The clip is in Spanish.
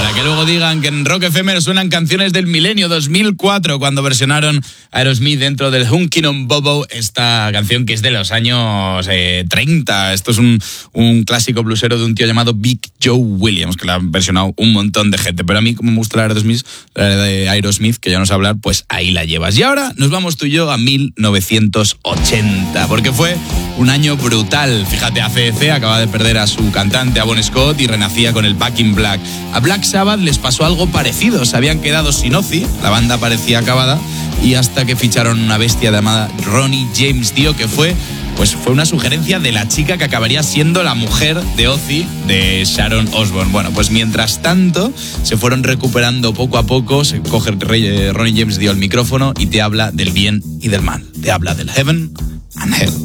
Para que luego digan que en Rock FM suenan canciones del milenio 2004, cuando versionaron Aerosmith dentro del Hunkin' on Bobo, esta canción que es de los años 30. Esto es un clásico blusero de un tío llamado Big Joe Williams, que la han versionado un montón de gente. Pero a mí, como me gusta la de Aerosmith, que ya no sé hablar, pues ahí la llevas. Y ahora nos vamos tú y yo a 1980, porque fue un año brutal. Fíjate, ACDC acaba de perder a su cantante, a Bon Scott, y renacía con el Back in Black. A Black Sabbath les pasó algo parecido. Se habían quedado sin Ozzy, la banda parecía acabada, y hasta que ficharon una bestia llamada Ronnie James Dio, que fue una sugerencia de la chica que acabaría siendo la mujer de Ozzy, de Sharon Osbourne. Bueno, pues mientras tanto se fueron recuperando poco a poco. Se coge Ronnie James Dio el micrófono y te habla del bien y del mal. Te habla del heaven and hell.